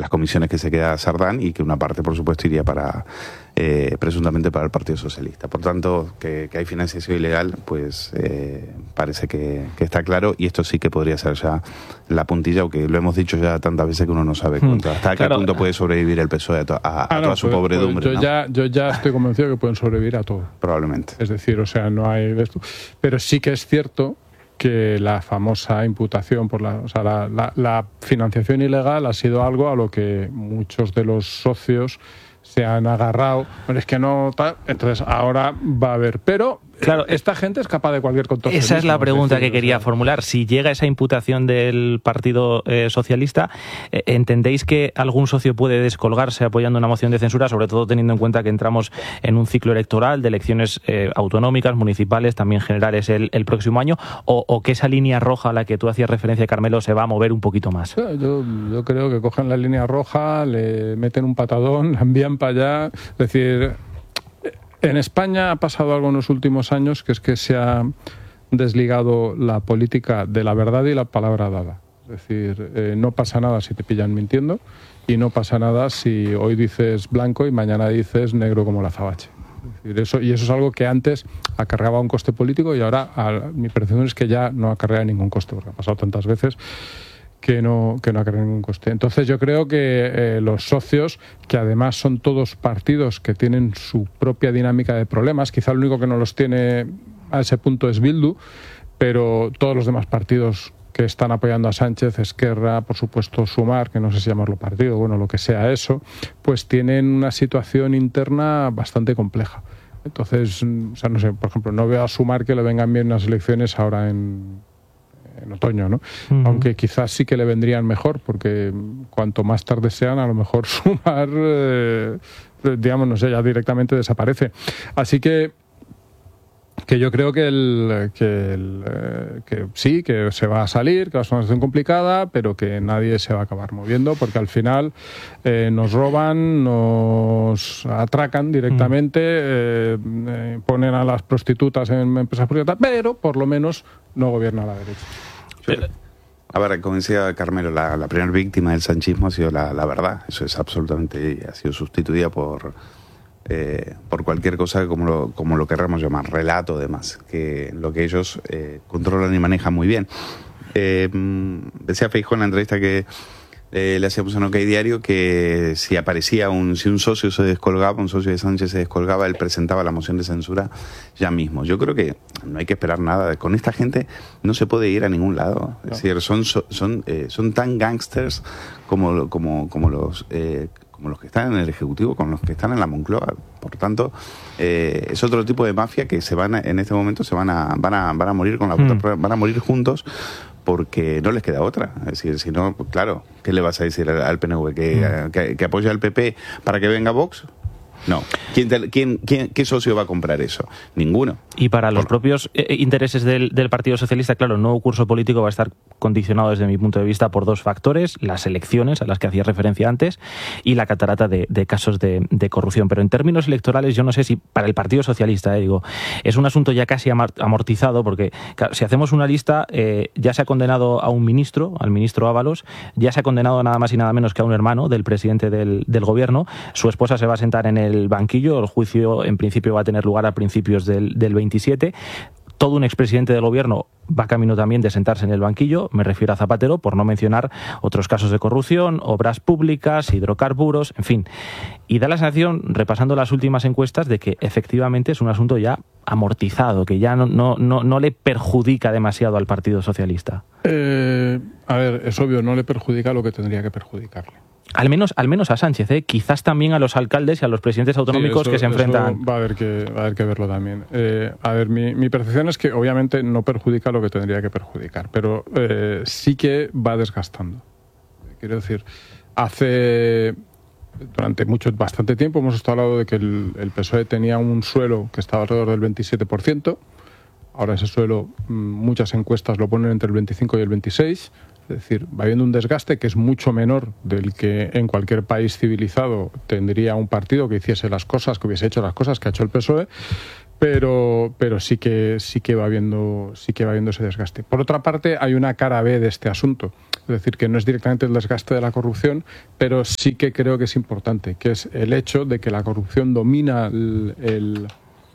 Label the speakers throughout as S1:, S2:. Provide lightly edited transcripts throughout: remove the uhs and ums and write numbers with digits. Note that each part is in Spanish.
S1: las comisiones que se queda Sardán y que una parte, por supuesto, iría presuntamente para el Partido Socialista. Por tanto, que hay financiación ilegal, pues parece que está claro, y esto sí que podría ser ya la puntilla, aunque lo hemos dicho ya tantas veces que uno no sabe hasta qué punto puede sobrevivir el PSOE a toda su pobredumbre.
S2: Yo ya estoy convencido que pueden sobrevivir a todo.
S1: Probablemente.
S2: Es decir, o sea, no hay... Pero sí que es cierto que la famosa imputación por la financiación ilegal ha sido algo a lo que muchos de los socios se han agarrado. Bueno, es que no tal, entonces ahora va a haber. Pero claro, esta gente es capaz de cualquier contorsionismo.
S3: Esa es la pregunta que quería formular. Si llega esa imputación del Partido Socialista, ¿entendéis que algún socio puede descolgarse apoyando una moción de censura, sobre todo teniendo en cuenta que entramos en un ciclo electoral de elecciones autonómicas, municipales, también generales el próximo año, o que esa línea roja a la que tú hacías referencia, Carmelo, se va a mover un poquito más?
S2: Yo creo que cogen la línea roja, le meten un patadón, la envían para allá. Es decir, en España ha pasado algo en los últimos años, que es que se ha desligado la política de la verdad y la palabra dada. Es decir, no pasa nada si te pillan mintiendo, y no pasa nada si hoy dices blanco y mañana dices negro como la azabache. Es decir, eso es algo que antes acarreaba un coste político, y ahora mi percepción es que ya no acarrea ningún coste, porque ha pasado tantas veces que no acarrea ningún coste. Entonces yo creo que los socios, que además son todos partidos que tienen su propia dinámica de problemas, quizá el único que no los tiene a ese punto es Bildu, pero todos los demás partidos que están apoyando a Sánchez, Esquerra, por supuesto Sumar, que no sé si llamarlo partido, bueno, lo que sea eso, pues tienen una situación interna bastante compleja. Entonces, o sea, no sé, por ejemplo, no veo a Sumar que le vengan bien las elecciones ahora en otoño, ¿no? Aunque quizás sí que le vendrían mejor, porque cuanto más tarde sean, a lo mejor Sumar, digamos, no sé, ya directamente desaparece. Así que yo creo que sí, que se va a salir, que va a ser una situación complicada, pero que nadie se va a acabar moviendo, porque al final nos roban, nos atracan directamente, ponen a las prostitutas en empresas privadas, pero por lo menos no gobierna la derecha.
S1: A ver, como decía Carmelo, la primera víctima del sanchismo ha sido la verdad. Eso es absolutamente, ha sido sustituida por cualquier cosa como lo querramos llamar, relato, demás, que lo que ellos controlan y manejan muy bien. Decía Feijóo en la entrevista que le hacíamos en OK Diario, que si aparecía si un socio se descolgaba, un socio de Sánchez se descolgaba, él presentaba la moción de censura ya mismo. Yo creo que no hay que esperar nada. Con esta gente no se puede ir a ningún lado. Es decir, son tan gángsters como los que están en el Ejecutivo, con los que están en la Moncloa. Por tanto, es otro tipo de mafia que en este momento van a morir con la van a morir juntos, porque no les queda otra. Es decir, si no, claro, ¿qué le vas a decir al PNV? ¿Que apoya al PP para que venga Vox? No. ¿Qué socio va a comprar eso? Ninguno.
S3: Y para los propios intereses del Partido Socialista, claro, el nuevo curso político va a estar condicionado desde mi punto de vista por dos factores: las elecciones a las que hacía referencia antes y la catarata de casos de corrupción. Pero en términos electorales, yo no sé si para el Partido Socialista, es un asunto ya casi amortizado, porque claro, si hacemos una lista, ya se ha condenado a un ministro, al ministro Ábalos, ya se ha condenado nada más y nada menos que a un hermano del presidente del gobierno. Su esposa se va a sentar en el banquillo, el juicio en principio va a tener lugar a principios del 27. Todo un expresidente del gobierno va camino también de sentarse en el banquillo, me refiero a Zapatero, por no mencionar otros casos de corrupción, obras públicas, hidrocarburos, en fin. Y da la sensación, repasando las últimas encuestas, de que efectivamente es un asunto ya amortizado, que ya no le perjudica demasiado al Partido Socialista.
S2: A ver, es obvio, no le perjudica lo que tendría que perjudicarle.
S3: Al menos a Sánchez, quizás también a los alcaldes y a los presidentes autonómicos que se enfrentan.
S2: Va a haber que verlo también. A ver, mi percepción es que obviamente no perjudica lo que tendría que perjudicar, pero sí que va desgastando. Quiero decir, durante bastante tiempo hemos estado hablando de que el PSOE tenía un suelo que estaba alrededor del 27%. Ahora ese suelo, muchas encuestas lo ponen entre el 25 y el 26%. Es decir, va habiendo un desgaste que es mucho menor del que en cualquier país civilizado tendría un partido que hiciese las cosas, que hubiese hecho las cosas que ha hecho el PSOE, pero sí que va habiendo ese desgaste. Por otra parte, hay una cara B de este asunto, es decir, que no es directamente el desgaste de la corrupción, pero sí que creo que es importante, que es el hecho de que la corrupción domina el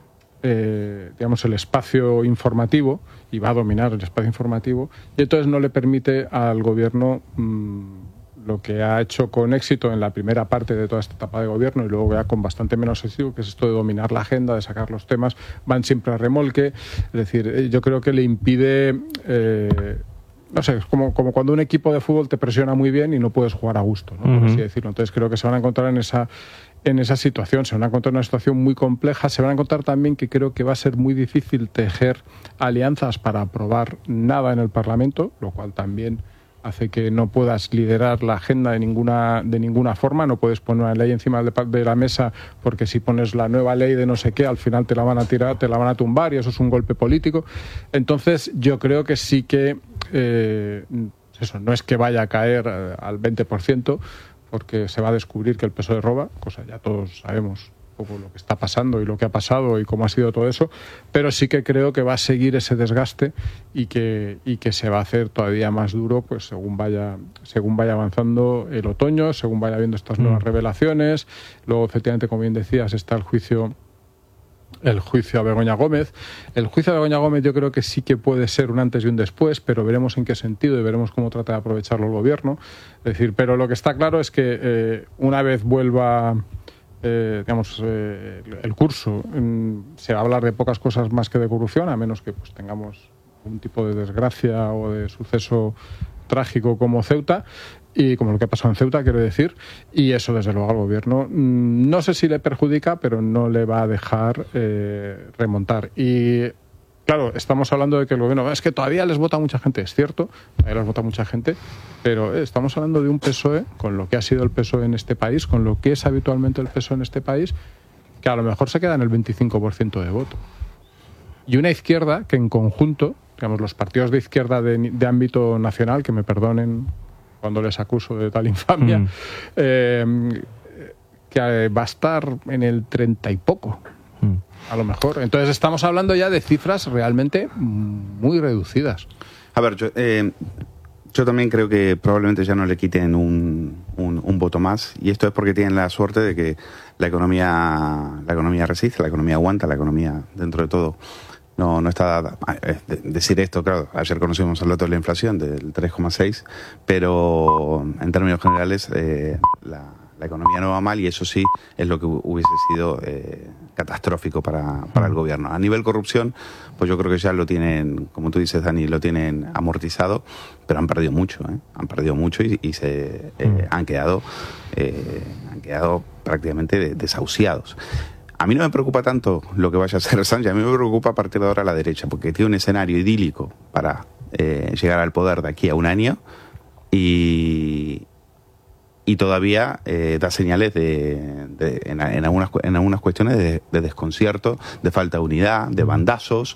S2: espacio informativo, y va a dominar el espacio informativo, y entonces no le permite al gobierno lo que ha hecho con éxito en la primera parte de toda esta etapa de gobierno, y luego ya con bastante menos éxito, que es esto de dominar la agenda, de sacar los temas, van siempre a remolque. Es decir, yo creo que le impide, no sé, es como cuando un equipo de fútbol te presiona muy bien y no puedes jugar a gusto, ¿no? Por así decirlo. Entonces creo que se van a encontrar en esa situación, se van a encontrar en una situación muy compleja, se van a encontrar también que creo que va a ser muy difícil tejer alianzas para aprobar nada en el Parlamento, lo cual también hace que no puedas liderar la agenda de ninguna forma. No puedes poner una ley encima de la mesa, porque si pones la nueva ley de no sé qué, al final te la van a tirar, te la van a tumbar, y eso es un golpe político. Entonces yo creo que sí que eso no es que vaya a caer al 20%, porque se va a descubrir que el PSOE roba, cosa ya todos sabemos un poco lo que está pasando y lo que ha pasado y cómo ha sido todo eso, pero sí que creo que va a seguir ese desgaste y que se va a hacer todavía más duro, pues según vaya avanzando el otoño, según vaya viendo estas nuevas revelaciones. Luego, efectivamente, como bien decías, está el juicio a Begoña Gómez. El juicio a Begoña Gómez yo creo que sí que puede ser un antes y un después, pero veremos en qué sentido y veremos cómo trata de aprovecharlo el gobierno. Es decir, pero lo que está claro es que una vez vuelva el curso, se va a hablar de pocas cosas más que de corrupción, a menos que pues tengamos un tipo de desgracia o de suceso trágico como Ceuta, y como lo que ha pasado en Ceuta, quiero decir, y eso desde luego al gobierno no sé si le perjudica, pero no le va a dejar remontar. Y claro, estamos hablando de que el gobierno, es que todavía les vota mucha gente, es cierto, todavía les vota mucha gente, pero estamos hablando de un PSOE, con lo que ha sido el PSOE en este país, con lo que es habitualmente el PSOE en este país, que a lo mejor se queda en el 25% de voto. Y una izquierda que en conjunto, digamos, los partidos de izquierda de ámbito nacional, que me perdonen cuando les acuso de tal infamia, que va a estar en el 30 y poco, a lo mejor. Entonces estamos hablando ya de cifras realmente muy reducidas.
S1: A ver, yo también creo que probablemente ya no le quiten un voto más, y esto es porque tienen la suerte de que la economía resiste, la economía aguanta, la economía dentro de todo no está dada. Decir esto, claro, ayer conocimos el dato de la inflación del 3,6, pero en términos generales la economía no va mal, y eso sí es lo que hubiese sido catastrófico para el gobierno. A nivel corrupción, pues yo creo que ya lo tienen, como tú dices, Dani, lo tienen amortizado, pero han perdido mucho, han perdido mucho y se han quedado prácticamente desahuciados. A mí no me preocupa tanto lo que vaya a hacer Sánchez, a mí me preocupa a partir de ahora la derecha, porque tiene un escenario idílico para llegar al poder de aquí a un año, y todavía da señales en algunas cuestiones de desconcierto, de falta de unidad, de bandazos,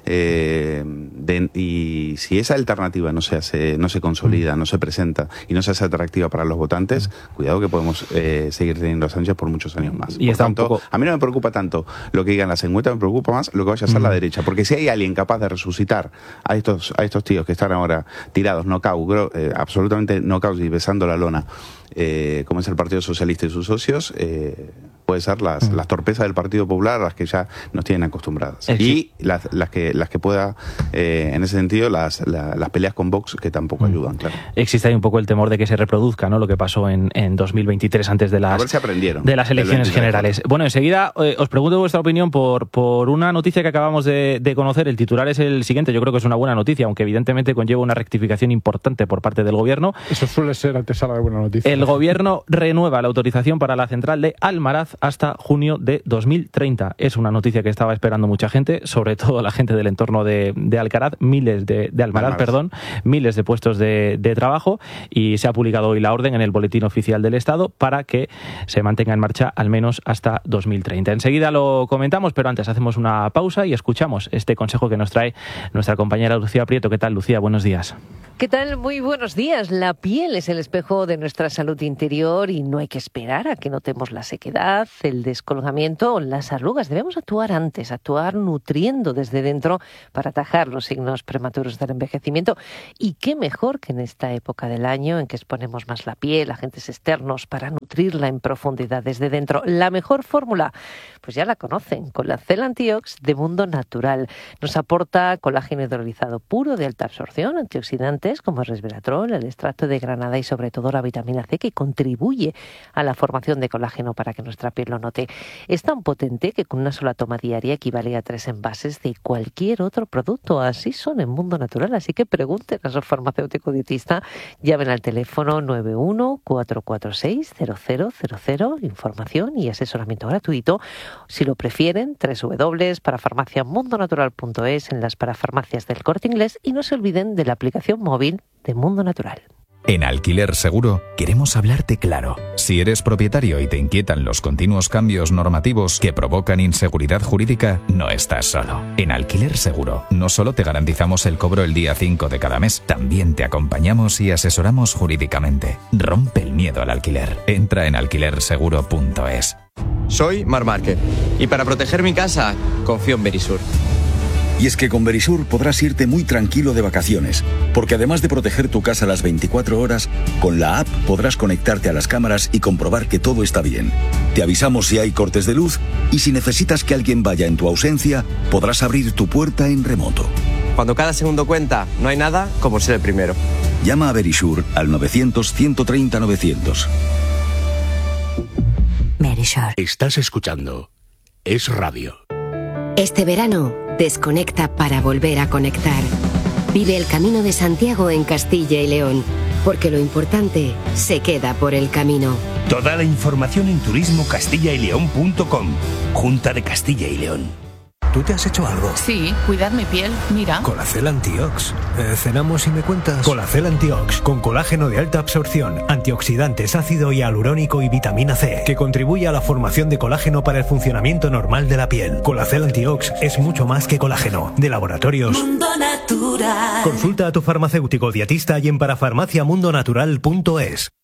S1: y si esa alternativa no se consolida, no se presenta y no se hace atractiva para los votantes, cuidado que podemos seguir teniendo a Sánchez por muchos años más.
S3: Y
S1: por tanto, a mí no me preocupa tanto lo que digan las encuestas, me preocupa más lo que vaya a hacer la derecha, porque si hay alguien capaz de resucitar a estos tíos que están ahora tirados, absolutamente knockouts y besando la lona, como es el Partido Socialista y sus socios, puede ser las torpezas del Partido Popular, las que ya nos tienen acostumbradas. Y las que pueda, en ese sentido, las peleas con Vox, que tampoco ayudan, claro.
S3: Existe ahí un poco el temor de que se reproduzca, ¿no?, lo que pasó en 2023 antes de las elecciones generales. Bueno, enseguida os pregunto vuestra opinión por una noticia que acabamos de conocer. El titular es el siguiente. Yo creo que es una buena noticia, aunque evidentemente conlleva una rectificación importante por parte del gobierno.
S2: Eso suele ser antesala de buena noticia.
S3: El gobierno renueva la autorización para la central de Almaraz hasta junio de 2030. Es una noticia que estaba esperando mucha gente, sobre todo la gente del entorno de Alcaraz, miles de puestos de trabajo, y se ha publicado hoy la orden en el Boletín Oficial del Estado para que se mantenga en marcha al menos hasta 2030. Enseguida lo comentamos, pero antes hacemos una pausa y escuchamos este consejo que nos trae nuestra compañera Lucía Prieto. ¿Qué tal, Lucía? Buenos días.
S4: ¿Qué tal? Muy buenos días. La piel es el espejo de nuestra salud interior y no hay que esperar a que notemos la sequedad, el descolgamiento o las arrugas. Debemos actuar antes, actuar nutriendo desde dentro para atajar los signos prematuros del envejecimiento. Y qué mejor que en esta época del año en que exponemos más la piel a agentes externos para nutrirla en profundidad desde dentro. La mejor fórmula, pues ya la conocen, Colacel Antiox de Mundo Natural. Nos aporta colágeno hidrolizado puro de alta absorción, antioxidantes como el resveratrol, el extracto de granada y sobre todo la vitamina C, que contribuye a la formación de colágeno para que nuestra piel lo note. Es tan potente que con una sola toma diaria equivale a 3 envases de cualquier otro producto. Así son en Mundo Natural, así que pregunten a su farmacéutico dietista, llamen al teléfono 91-446-0000, información y asesoramiento gratuito. Si lo prefieren, www.parafarmaciamundonatural.es, en las parafarmacias del Corte Inglés, y no se olviden de la aplicación móvil de Mundo Natural.
S5: En Alquiler Seguro queremos hablarte claro. Si eres propietario y te inquietan los continuos cambios normativos que provocan inseguridad jurídica, no estás solo. En Alquiler Seguro no solo te garantizamos el cobro el día 5 de cada mes, también te acompañamos y asesoramos jurídicamente. Rompe el miedo al alquiler. Entra en alquilerseguro.es.
S6: Soy Marc Márquez y para proteger mi casa confío en Verisur.
S7: Y es que con Verisur podrás irte muy tranquilo de vacaciones, porque además de proteger tu casa las 24 horas, con la app podrás conectarte a las cámaras y comprobar que todo está bien. Te avisamos si hay cortes de luz y si necesitas que alguien vaya en tu ausencia, podrás abrir tu puerta en remoto.
S6: Cuando cada segundo cuenta, no hay nada como ser el primero.
S7: Llama a Verisur al 900-130-900.
S8: Verisur.
S9: Estás escuchando Es Radio.
S8: Este verano, desconecta para volver a conectar. Vive el Camino de Santiago en Castilla y León, porque lo importante se queda por el camino.
S9: Toda la información en turismocastillaileón.com. Junta de Castilla y León.
S10: ¿Tú te has hecho algo?
S11: Sí, cuidar mi piel, mira.
S10: Colacel Antiox. ¿Cenamos y me cuentas? Colacel Antiox, con colágeno de alta absorción, antioxidantes, ácido hialurónico y vitamina C, que contribuye a la formación de colágeno para el funcionamiento normal de la piel. Colacel Antiox es mucho más que colágeno. De Laboratorios
S12: Mundo Natural.
S10: Consulta a tu farmacéutico dietista y en parafarmaciamundonatural.es.